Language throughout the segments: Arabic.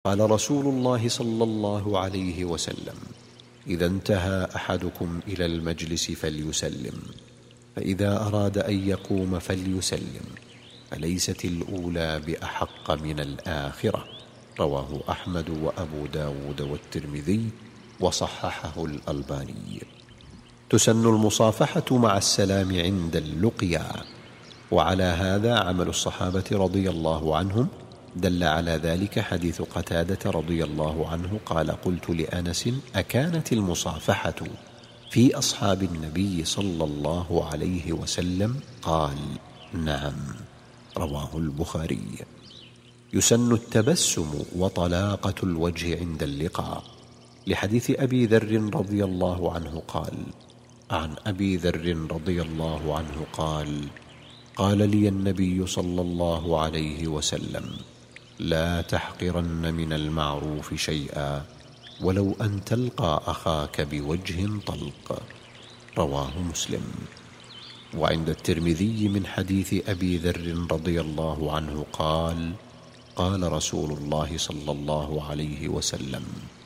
قال رسول الله صلى الله عليه وسلم: إذا انتهى أحدكم إلى المجلس فليسلم، فإذا أراد أن يقوم فليسلم، فليست الأولى بأحق من الآخرة. رواه أحمد وأبو داود والترمذي وصححه الألباني. تسن المصافحة مع السلام عند اللقيا، وعلى هذا عمل الصحابة رضي الله عنهم. دل على ذلك حديث قتادة رضي الله عنه قال: قلت لأنس: أكانت المصافحة في أصحاب النبي صلى الله عليه وسلم؟ قال: نعم. رواه البخاري. يسن التبسم وطلاقة الوجه عند اللقاء، لحديث أبي ذر رضي الله عنه قال: عن أبي ذر رضي الله عنه قال: قال لي النبي صلى الله عليه وسلم: لا تحقرن من المعروف شيئا ولو أن تلقى أخاك بوجه طلق. رواه مسلم. وعند الترمذي من حديث أبي ذر رضي الله عنه قال: قال رسول الله صلى الله عليه وسلم: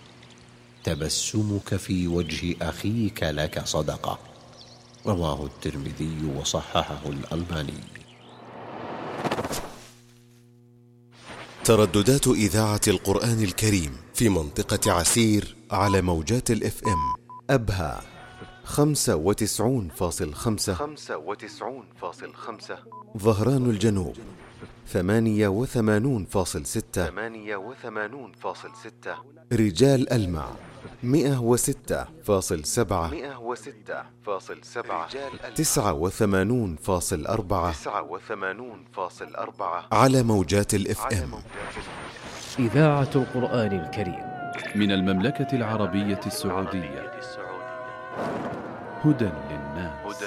تبسمك في وجه أخيك لك صدقة. رواه الترمذي وصححه الألباني. ترددات إذاعة القرآن الكريم في منطقة عسير على موجات الFM: أبها 95.5، ظهران الجنوب 88.6، رجال ألمع 106.7، 89.4 على موجات الFM. إذاعة القرآن الكريم من المملكة العربية السعودية. هدى للناس.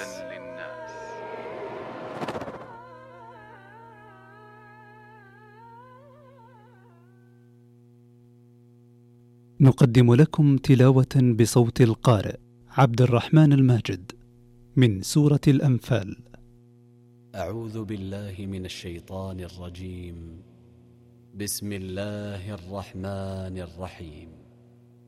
نقدم لكم تلاوة بصوت القارئ عبد الرحمن الماجد من سورة الأنفال. أعوذ بالله من الشيطان الرجيم. بسم الله الرحمن الرحيم.